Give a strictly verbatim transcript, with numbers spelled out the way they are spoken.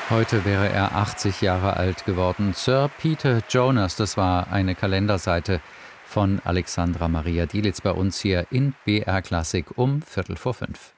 Heute wäre er achtzig Jahre alt geworden. Sir Peter Jonas, das war eine Kalenderseite von Alexandra Maria Dielitz bei uns hier in B R Klassik um Viertel vor fünf.